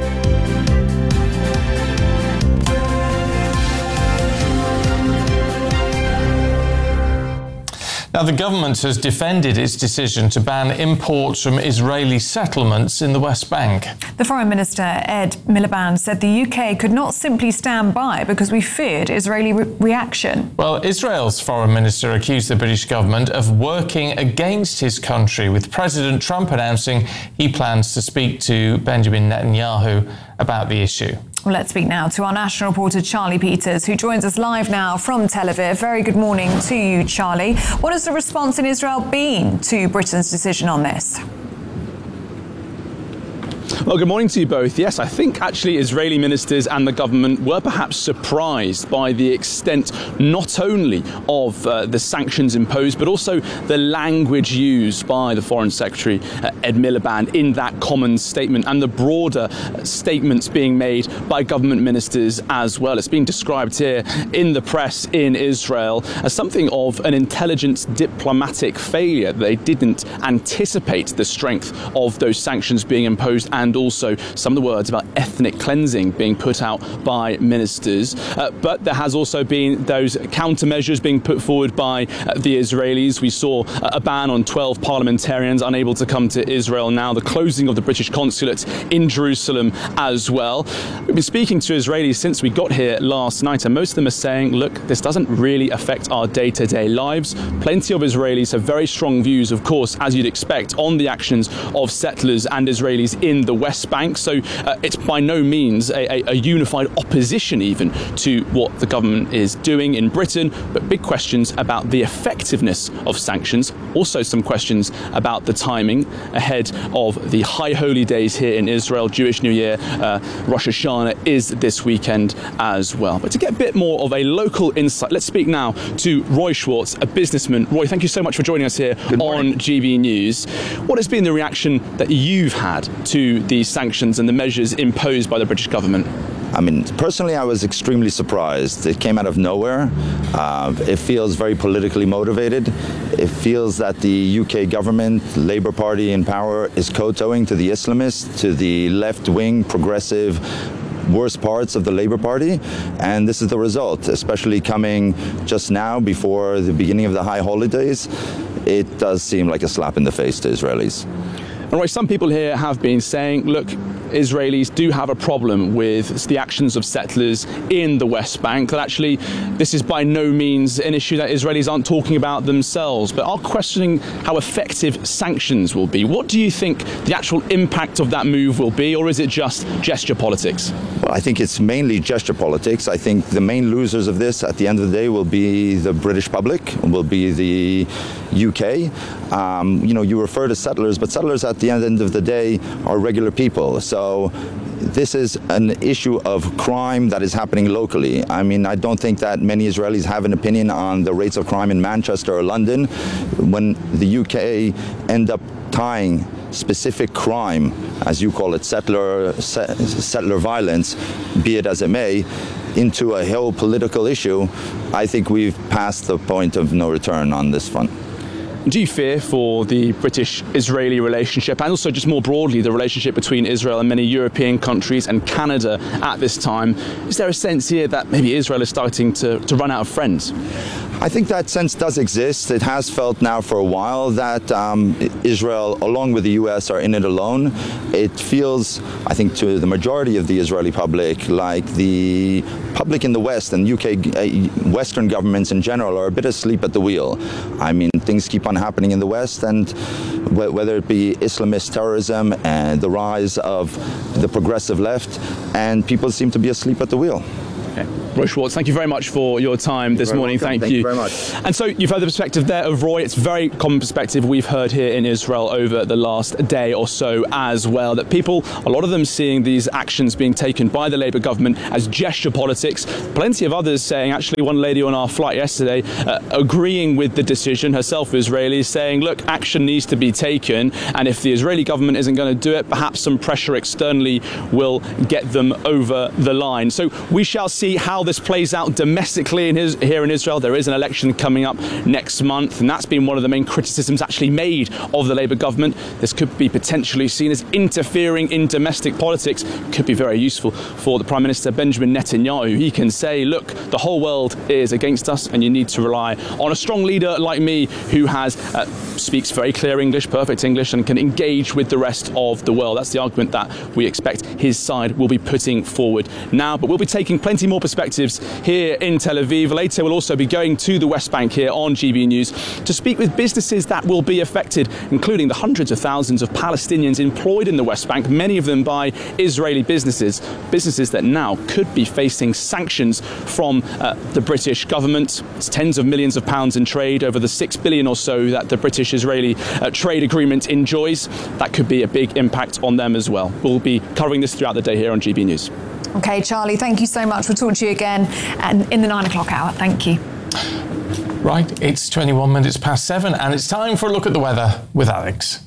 Now, the government has defended its decision to ban imports from Israeli settlements in the West Bank. The Foreign Minister, Ed Miliband, said the U K could not simply stand by because we feared Israeli re- reaction. Well, Israel's Foreign Minister accused the British government of working against his country, with President Trump announcing he plans to speak to Benjamin Netanyahu about the issue. Well, let's speak now to our national reporter, Charlie Peters, who joins us live now from Tel Aviv. Very good morning to you, Charlie. What has the response in Israel been to Britain's decision on this? Well, good morning to you both. Yes, I think actually Israeli ministers and the government were perhaps surprised by the extent not only of uh, the sanctions imposed, but also the language used by the Foreign Secretary, uh, Ed Miliband, in that common statement, and the broader uh, statements being made by government ministers as well. It's being described here in the press in Israel as something of an intelligent diplomatic failure. They didn't anticipate the strength of those sanctions being imposed, and also some of the words about ethnic cleansing being put out by ministers. Uh, but there has also been those countermeasures being put forward by uh, the Israelis. We saw uh, a ban on twelve parliamentarians unable to come to Israel now, the closing of the British consulate in Jerusalem as well. We've been speaking to Israelis since we got here last night, and most of them are saying, look, this doesn't really affect our day-to-day lives. Plenty of Israelis have very strong views, of course, as you'd expect, on the actions of settlers and Israelis in the West Bank. So uh, it's by no means a, a, a unified opposition even to what the government is doing in Britain, but big questions about the effectiveness of sanctions. Also some questions about the timing ahead of the High Holy Days here in Israel. Jewish New Year, uh, Rosh Hashanah is this weekend as well. But to get a bit more of a local insight, let's speak now to Roy Schwartz, a businessman. Roy, thank you so much for joining us here on G B News. What has been the reaction that you've had to the sanctions and the measures imposed by the British government? I mean, personally, I was extremely surprised. It came out of nowhere. Uh, it feels very politically motivated. It feels that the U K government, Labour Party in power, is kowtowing to the Islamists, to the left-wing, progressive, worst parts of the Labour Party, and this is the result, especially coming just now before the beginning of the high holidays. It does seem like a slap in the face to Israelis. And Roy, some people here have been saying, look, Israelis do have a problem with the actions of settlers in the West Bank, that actually this is by no means an issue that Israelis aren't talking about themselves, but are questioning how effective sanctions will be. What do you think the actual impact of that move will be, or is it just gesture politics? Well, I think it's mainly gesture politics. I think the main losers of this at the end of the day will be the British public, will be the U K. Um, you know, you refer to settlers, but settlers at the end of the day are regular people. So this is an issue of crime that is happening locally. I mean, I don't think that many Israelis have an opinion on the rates of crime in Manchester or London. When the U K end up tying specific crime, as you call it, settler, settler violence, be it as it may, into a whole political issue, I think we've passed the point of no return on this front. Do you fear for the British-Israeli relationship, and also just more broadly the relationship between Israel and many European countries and Canada at this time? Is there a sense here that maybe Israel is starting to, to run out of friends? I think that sense does exist. It has felt now for a while that um, Israel, along with the U S, are in it alone. It feels, I think, to the majority of the Israeli public, like the public in the West and U K, uh, Western governments in general are a bit asleep at the wheel. I mean, things keep on happening in the West, and wh- whether it be Islamist terrorism and the rise of the progressive left, and people seem to be asleep at the wheel. Okay. Roy Schwartz, thank you very much for your time this morning. Thank, thank you. you very much. And so you've heard the perspective there of Roy. It's a very common perspective we've heard here in Israel over the last day or so as well, that people, a lot of them seeing these actions being taken by the Labour government as gesture politics. Plenty of others saying, actually one lady on our flight yesterday uh, agreeing with the decision, herself Israeli, saying, look, action needs to be taken, and if the Israeli government isn't going to do it, perhaps some pressure externally will get them over the line. So we shall see how this plays out domestically in his, here in Israel. There is an election coming up next month, and that's been one of the main criticisms actually made of the Labour government. This could be potentially seen as interfering in domestic politics. Could be very useful for the Prime Minister Benjamin Netanyahu. He can say, look, the whole world is against us, and you need to rely on a strong leader like me who has uh, speaks very clear English, perfect English, and can engage with the rest of the world. That's the argument that we expect his side will be putting forward now. But we'll be taking plenty more perspectives here in Tel Aviv. Later we'll also be going to the West Bank here on G B News to speak with businesses that will be affected, including the hundreds of thousands of Palestinians employed in the West Bank, many of them by Israeli businesses, businesses that now could be facing sanctions from uh, the British government. It's tens of millions of pounds in trade, over the six billion or so that the British-Israeli uh, trade agreement enjoys. That could be a big impact on them as well. We'll be covering this throughout the day here on G B News. OK, Charlie, thank you so much. We'll talk to you again and in the nine o'clock hour. Thank you. Right, it's twenty-one minutes past seven, and it's time for a look at the weather with Alex.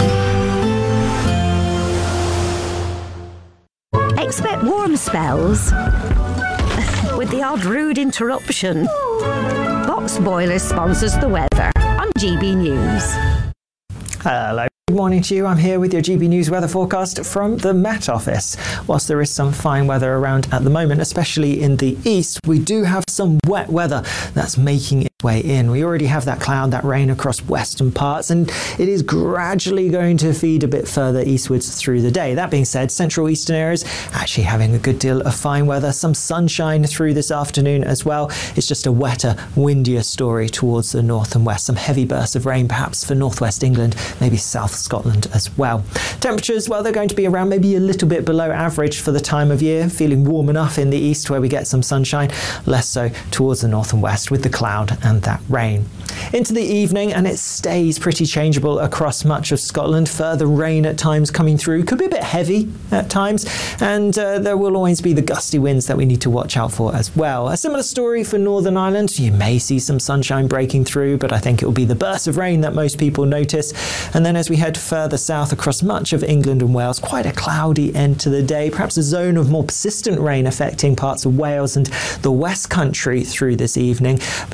Expect warm spells with the odd rude interruption. Box Boilers sponsors the weather on G B News. Hello. Good morning to you. I'm here with your G B News weather forecast from the Met Office. Whilst there is some fine weather around at the moment, especially in the east, we do have some wet weather that's making its way in. We already have that cloud, that rain across western parts, and it is gradually going to feed a bit further eastwards through the day. That being said, central eastern areas actually having a good deal of fine weather, some sunshine through this afternoon as well. It's just a wetter, windier story towards the north and west. Some heavy bursts of rain perhaps for northwest England, maybe south Scotland as well. Temperatures, well, they're going to be around maybe a little bit below average for the time of year, feeling warm enough in the east where we get some sunshine, less so towards the north and west with the cloud and that rain. Into the evening, and it stays pretty changeable across much of Scotland. Further rain at times coming through, could be a bit heavy at times, and uh, there will always be the gusty winds that we need to watch out for as well. A similar story for Northern Ireland. You may see some sunshine breaking through, but I think it will be the burst of rain that most people notice. And then as we head further south across much of England and Wales, quite a cloudy end to the day, perhaps a zone of more persistent rain affecting parts of Wales and the West Country through this evening, but generally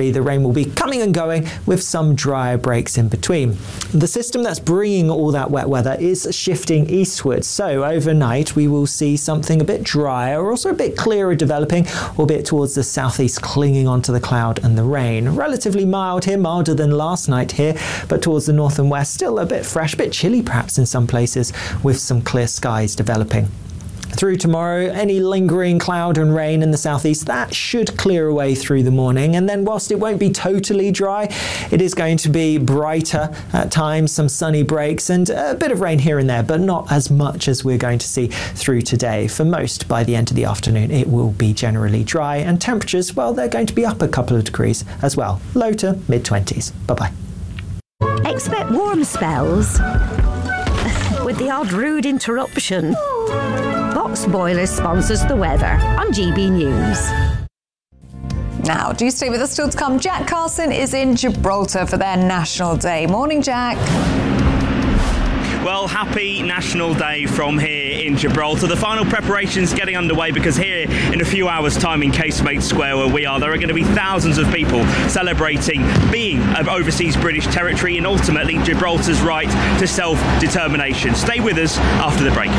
gradually the rain will be coming and going with some drier breaks in between. The system that's bringing all that wet weather is shifting eastwards, so overnight we will see something a bit drier, also a bit clearer developing, albeit towards the southeast, clinging onto the cloud and the rain. Relatively mild here, milder than last night here, but towards the north and west still a bit fresh, a bit chilly perhaps in some places, with some clear skies developing. Through tomorrow, any lingering cloud and rain in the southeast, that should clear away through the morning. And then whilst it won't be totally dry, it is going to be brighter at times, some sunny breaks and a bit of rain here and there, but not as much as we're going to see through today. For most, by the end of the afternoon, it will be generally dry, and temperatures, well, they're going to be up a couple of degrees as well, low to mid twenties. Bye-bye. Expect warm spells with the odd rude interruption. Box Boilers sponsors the weather on G B News. Now, do stay with us still to come. Jack Carson is in Gibraltar for their National Day. Morning, Jack. Well, happy National Day from here in Gibraltar. The final preparations getting underway because here in a few hours' time in Casemate Square where we are, there are going to be thousands of people celebrating being of overseas British territory and ultimately Gibraltar's right to self-determination. Stay with us after the break.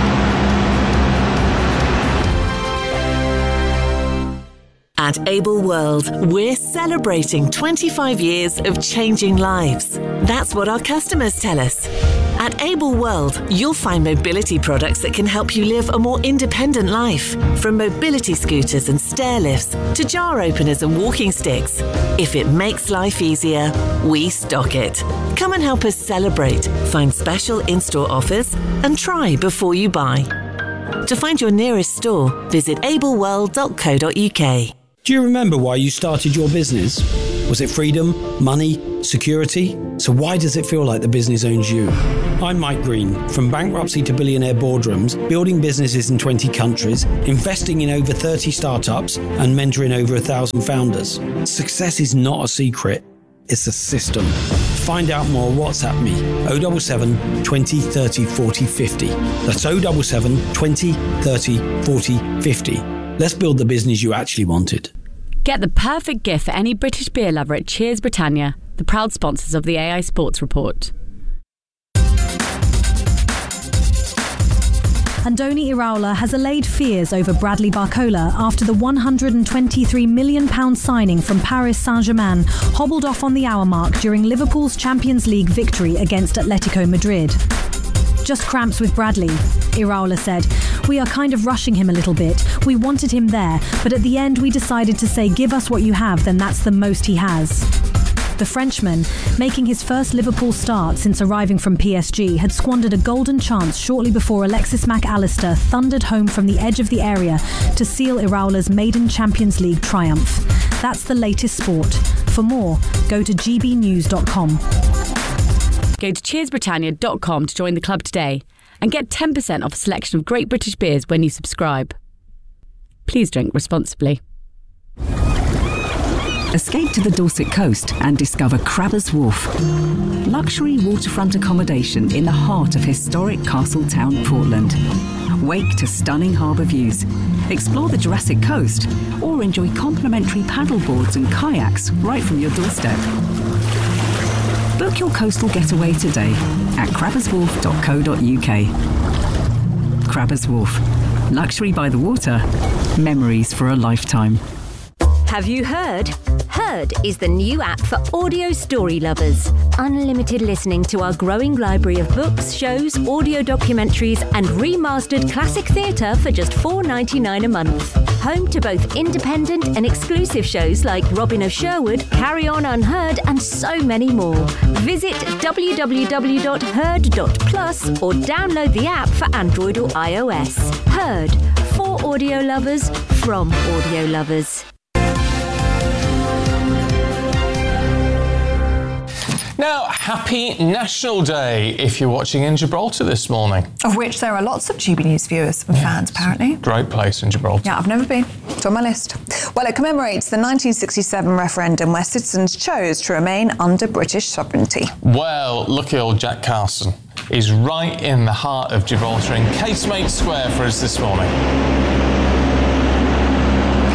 At Able World, we're celebrating twenty-five years of changing lives. That's what our customers tell us. At Able World, you'll find mobility products that can help you live a more independent life. From mobility scooters and stair lifts to jar openers and walking sticks. If it makes life easier, we stock it. Come and help us celebrate, find special in-store offers and try before you buy. To find your nearest store, visit able world dot co dot U K. Do you remember why you started your business? Was it freedom, money, security? So why does it feel like the business owns you? I'm Mike Green. From bankruptcy to billionaire boardrooms, building businesses in twenty countries, investing in over thirty startups, and mentoring over a thousand founders. Success is not a secret, it's a system. Find out more, WhatsApp me, oh seven seven, twenty, thirty, forty, fifty. That's oh seven seven, twenty, thirty, forty, fifty. Let's build the business you actually wanted. Get the perfect gift for any British beer lover at Cheers Britannia, the proud sponsors of the A I Sports Report. Andoni Iraola has allayed fears over Bradley Barcola after the one hundred twenty-three million pounds signing from Paris Saint-Germain hobbled off on the hour mark during Liverpool's Champions League victory against Atletico Madrid. Just cramps with Bradley, Iraola said. We are kind of rushing him a little bit. We wanted him there, but at the end we decided to say give us what you have, then that's the most he has. The Frenchman, making his first Liverpool start since arriving from P S G, had squandered a golden chance shortly before Alexis Mac Allister thundered home from the edge of the area to seal Iraola's maiden Champions League triumph. That's the latest sport. For more, go to g b news dot com. Go to cheers britannia dot com to join the club today and get ten percent off a selection of great British beers when you subscribe. Please drink responsibly. Escape to the Dorset coast and discover Crabbers Wharf. Luxury waterfront accommodation in the heart of historic Castletown, Portland. Wake to stunning harbour views. Explore the Jurassic Coast or enjoy complimentary paddleboards and kayaks right from your doorstep. Book your coastal getaway today at crabbers wharf dot co dot U K. Crabbers Wharf. Luxury by the water. Memories for a lifetime. Have you heard? Heard is the new app for audio story lovers. Unlimited listening to our growing library of books, shows, audio documentaries and remastered classic theatre for just four dollars ninety-nine a month. Home to both independent and exclusive shows like Robin of Sherwood, Carry On Unheard and so many more. Visit w w w dot heard dot plus or download the app for Android or iOS. Heard. For audio lovers, from audio lovers. Now, happy National Day if you're watching in Gibraltar this morning. Of which there are lots of G B News viewers and yes. fans, apparently. Great place in Gibraltar. Yeah, I've never been. It's on my list. Well, it commemorates the nineteen sixty-seven referendum where citizens chose to remain under British sovereignty. Well, lucky old Jack Carson is right in the heart of Gibraltar in Casemate Square for us this morning. Thank you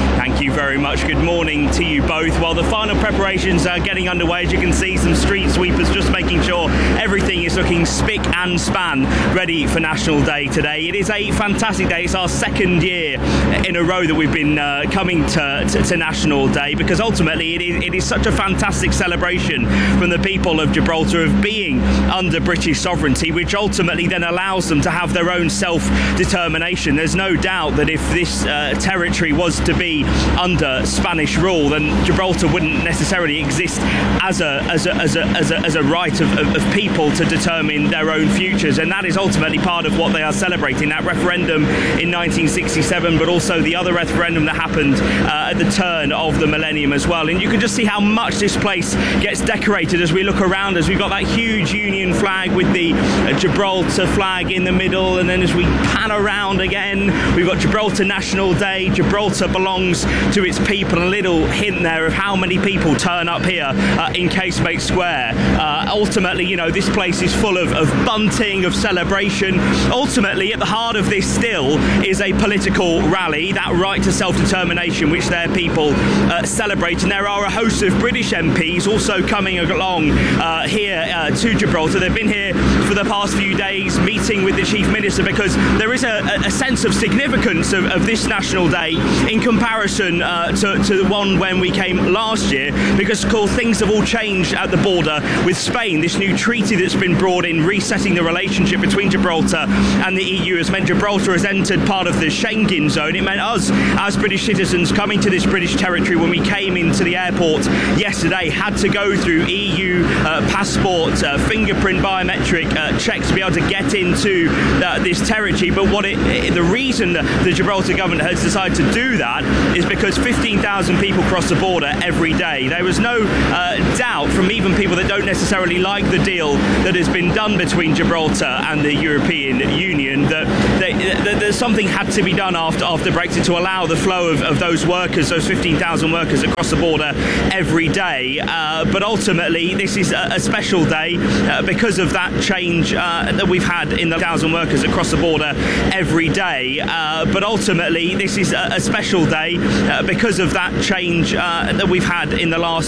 you very much. Good morning to you both. While the final preparations are getting underway, as you can see, some street sweepers just making sure everything is looking spick and span ready for National Day today. It is a fantastic day. It's our second year in a row that we've been uh, coming to, to, to National Day, because ultimately it is, it is such a fantastic celebration from the people of Gibraltar of being under British sovereignty, which ultimately then allows them to have their own self-determination. There's no doubt that if this uh, territory was to be under Spanish rule, then Gibraltar wouldn't necessarily exist as a as a as a as a, as a right of, of, of people to determine their own futures, and that is ultimately part of what they are celebrating. That referendum in nineteen sixty-seven, but also the other referendum that happened uh, at the turn of the millennium as well. And you can just see how much this place gets decorated as we look around us. We've got that huge Union flag with the uh, Gibraltar flag in the middle, and then as we pan around again, we've got Gibraltar National Day. Gibraltar belongs to its people. A little hint there of how many people turn up here uh, in Casemate Square. Uh, ultimately, you know, this place is full of, of bunting, of celebration. Ultimately, at the heart of this still is a political rally, that right to self-determination which their people uh, celebrate. And there are a host of British M Ps also coming along uh, here uh, to Gibraltar. They've been here for the past few days meeting with the Chief Minister, because there is a, a sense of significance of, of this National Day in comparison uh, to, to the one when we came last year, because of course things have all changed at the border with Spain. This new treaty that's been brought in, resetting the relationship between Gibraltar and the E U, has meant Gibraltar has entered part of the Schengen zone. It meant us as British citizens coming to this British territory when we came into the airport yesterday had to go through E U uh, passport, uh, fingerprint biometric uh, checks to be able to get into uh, this territory. But what it, the reason the Gibraltar government has decided to do that is because fifteen thousand people cross the border every day. There was no uh, doubt from even people that don't necessarily like the deal that has been done between Gibraltar and the European Union that, they, that, that something had to be done after after Brexit to allow the flow of, of those workers, those fifteen thousand workers across the border every day. Uh, but ultimately, this is a, a special day uh, because of that change uh, that we've had in the thousand workers across the border every day. Uh, but ultimately, this is a, a special day uh, because of that change uh, that we've had in the last